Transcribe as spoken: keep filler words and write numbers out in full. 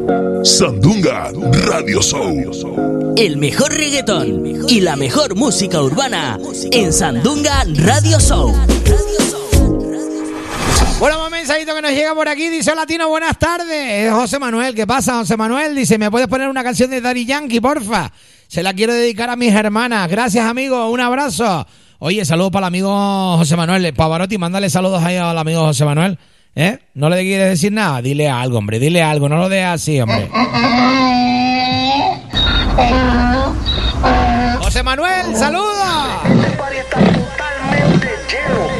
Sandunga Radio Show. El mejor reggaetón y la mejor música urbana en Sandunga Radio Show. Bueno, un mensajito que nos llega por aquí. Dice: Latino, buenas tardes. Es José Manuel. ¿Qué pasa, José Manuel? Dice: ¿me puedes poner una canción de Daddy Yankee, porfa? Se la quiero dedicar a mis hermanas. Gracias, amigo. Un abrazo. Oye, saludos para el amigo José Manuel. Pavarotti, mándale saludos ahí al amigo José Manuel. ¿Eh? ¿No le quieres decir nada? Dile algo, hombre. Dile algo. No lo dejes así, hombre. José Manuel, salud.